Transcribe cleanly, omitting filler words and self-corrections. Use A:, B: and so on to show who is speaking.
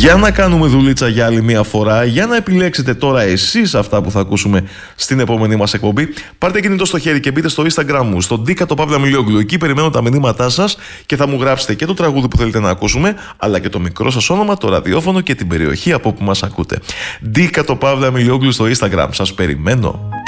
A: Για να κάνουμε δουλίτσα για άλλη μία φορά, για να επιλέξετε τώρα εσείς αυτά που θα ακούσουμε στην επόμενη μας εκπομπή, πάρτε κινητό στο χέρι και μπείτε στο Instagram μου, στον D_Milioglou. Εκεί περιμένω τα μηνύματά σας και θα μου γράψετε και το τραγούδι που θέλετε να ακούσουμε, αλλά και το μικρό σας όνομα, το ραδιόφωνο και την περιοχή από όπου μας ακούτε. D_Milioglou στο Instagram. Σας περιμένω.